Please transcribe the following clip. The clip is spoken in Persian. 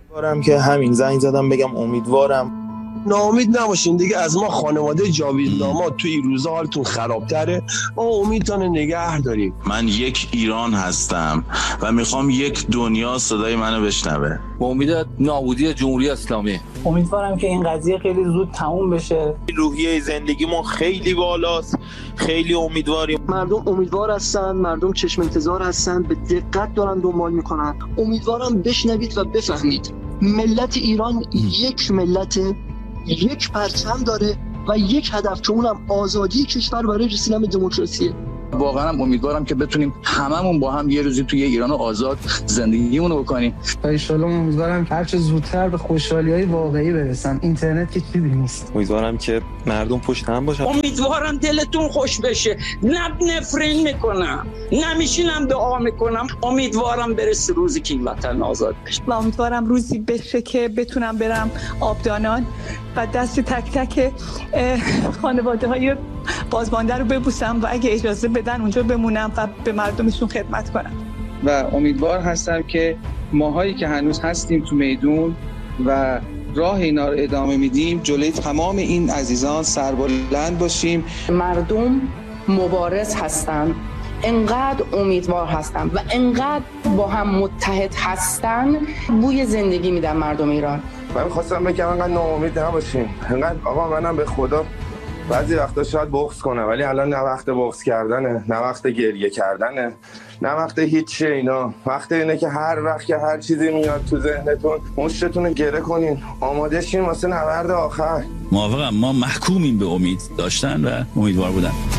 امیدوارم که همین زنگ زدم بگم امیدوارم ناامید نباشین دیگه از ما. خانواده جاویدنما تو این روزا حالتون خرابتره، ما امیدتون نگه داریم. من یک ایران هستم و میخوام یک دنیا صدای منو بشنوه. با امید نابودی جمهوری اسلامی. امیدوارم که این قضیه خیلی زود تموم بشه. روحیه زندگیمون خیلی بالاست، خیلی امیدواریم. مردم امیدوار هستن، مردم چشم انتظار هستن، به دقت دارن دنبال میکنن. امیدوارم بشنوید و بفهمید ملت ایران یک ملت، یک پرچم داره و یک هدف که اونم آزادی کشور برای رسیدن به دموکراسی. واقعا امیدوارم که بتونیم هممون با هم یه روزی توی ایران آزاد زندگیمون رو بکنیم. ان شاءالله امیدوارم هر چه زودتر به خوشحالی‌های واقعی برسن. اینترنت که چیزی نیست. امیدوارم که مردم پشت هم باشن. امیدوارم دلتون خوش بشه. نفرین میکنم، نمیشینم دعا میکنم. امیدوارم برسه روزی که این وطن آزاد بشه. و امیدوارم روزی بشه که بتونم برم آبدانان و دست تک تک خانواده‌های بازمانده رو ببوسم و اگه اجازه بدن اونجا بمونم و به مردمشون خدمت کنم. و امیدوار هستم که ماهایی که هنوز هستیم تو میدون و راه اینا رو ادامه میدیم، جلوی تمام این عزیزان سربلند باشیم. مردم مبارز هستن، انقدر امیدوار هستن و انقدر با هم متحد هستن، بوی زندگی میدن مردم ایران. من خواستم بگم انقدر ناامید نباشیم. انقدر آقا منم به خدا بعضی وقتا شاید بغض کنه، ولی الان نه وقت بغض کردنه، نه وقت گریه کردنه، نه وقت هیچ اینا. وقت اینه که هر وقت که هر چیزی میاد تو ذهنتون مشتتون رو گره کنین، آماده شین واسه نبرد آخر. موافقم، ما محکومیم به امید داشتن و امیدوار بودن.